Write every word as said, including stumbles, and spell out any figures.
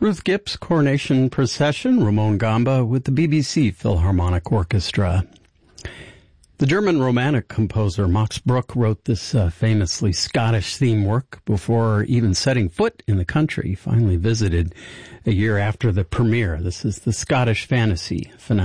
Ruth Gipp's Coronation Procession, Ramon Gamba with the B B C Philharmonic Orchestra. The German Romantic composer Max Bruch wrote this uh, famously Scottish theme work before even setting foot in the country. He finally visited a year after the premiere. This is the Scottish Fantasy finale.